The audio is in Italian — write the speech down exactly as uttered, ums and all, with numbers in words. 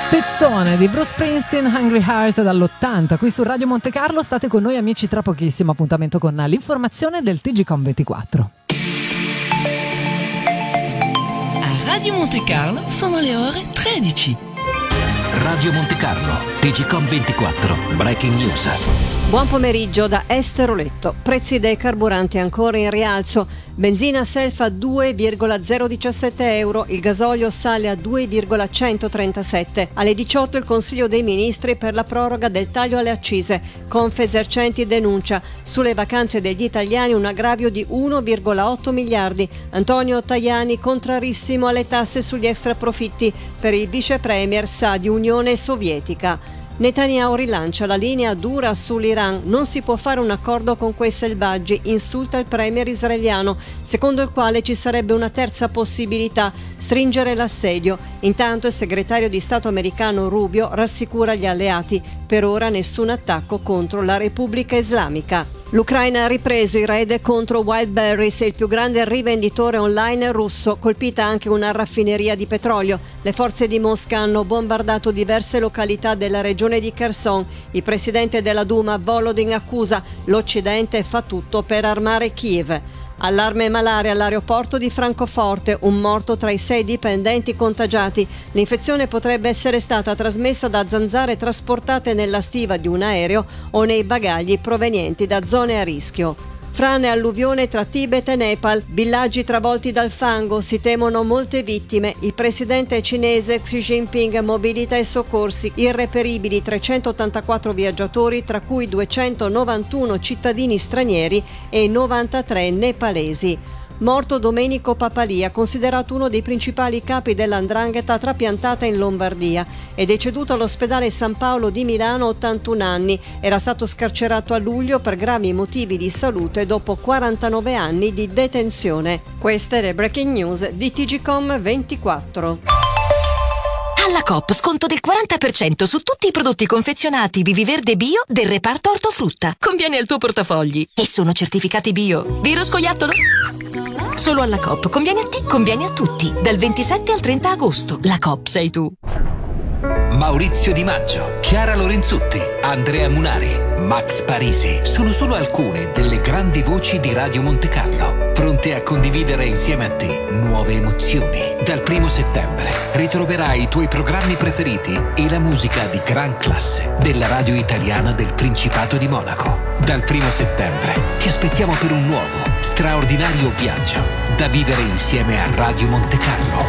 Pezzone di Bruce Springsteen, Hungry Heart dall'ottanta, qui su Radio Monte Carlo. State con noi amici, tra pochissimo appuntamento con l'informazione del T G Com ventiquattro. A Radio Monte Carlo sono le ore tredici. Radio Monte Carlo, T G Com ventiquattro, Breaking News. Buon pomeriggio da Esther Oletto. Prezzi dei carburanti ancora in rialzo. Benzina self a due virgola zero diciassette euro, il gasolio sale a due virgola centotrentasette. Alle diciotto il Consiglio dei Ministri per la proroga del taglio alle accise. Confesercenti denuncia sulle vacanze degli italiani un aggravio di uno virgola otto miliardi. Antonio Tajani contrarissimo alle tasse sugli extraprofitti. Per il vice premier sa di Unione Sovietica. Netanyahu rilancia la linea dura sull'Iran, non si può fare un accordo con quei selvaggi, insulta il premier israeliano, secondo il quale ci sarebbe una terza possibilità, stringere l'assedio. Intanto il segretario di Stato americano Rubio rassicura gli alleati, per ora nessun attacco contro la Repubblica Islamica. L'Ucraina ha ripreso i raid contro Wildberries, il più grande rivenditore online russo, colpita anche una raffineria di petrolio. Le forze di Mosca hanno bombardato diverse località della regione di Kherson. Il presidente della Duma, Volodin, accusa l'Occidente fa tutto per armare Kiev. Allarme malaria all'aeroporto di Francoforte, un morto tra i sei dipendenti contagiati. L'infezione potrebbe essere stata trasmessa da zanzare trasportate nella stiva di un aereo o nei bagagli provenienti da zone a rischio. Frane e alluvione tra Tibet e Nepal, villaggi travolti dal fango, si temono molte vittime. Il presidente cinese Xi Jinping mobilita i soccorsi, irreperibili trecentottantaquattro viaggiatori, tra cui duecentonovantuno cittadini stranieri e novantatré nepalesi. Morto Domenico Papalia, considerato uno dei principali capi dell'Andrangheta trapiantata in Lombardia. È deceduto all'ospedale San Paolo di Milano, ottantuno anni. Era stato scarcerato a luglio per gravi motivi di salute dopo quarantanove anni di detenzione. Queste le breaking news di T G Com ventiquattro. Alla Coop sconto del quaranta per cento su tutti i prodotti confezionati Viviverde Bio del reparto ortofrutta. Conviene al tuo portafogli e sono certificati bio. Vero scoiattolo? Solo alla Coop. Conviene a te, conviene a tutti. Dal ventisette al trenta agosto. La Coop sei tu. Maurizio Di Maggio, Chiara Lorenzutti, Andrea Munari, Max Parisi sono solo alcune delle grandi voci di Radio Monte Carlo, pronte a condividere insieme a te nuove emozioni. Dal primo settembre ritroverai i tuoi programmi preferiti e la musica di gran classe della radio italiana del Principato di Monaco. Dal primo settembre ti aspettiamo per un nuovo, straordinario viaggio da vivere insieme a Radio Monte Carlo.